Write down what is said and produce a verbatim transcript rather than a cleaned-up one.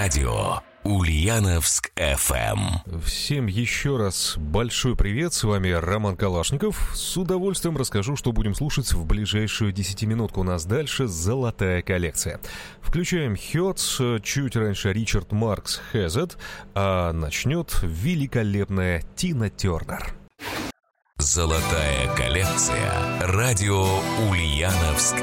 Радио Ульяновск эф эм. Всем еще раз большой привет, с вами Роман Калашников. С удовольствием расскажу, что будем слушать в ближайшую десятиминутку. У нас дальше золотая коллекция. Включаем Хёрдс, чуть раньше Ричард Маркс «Has It», а начнет великолепная Тина Тернер. Золотая коллекция. Радио Ульяновск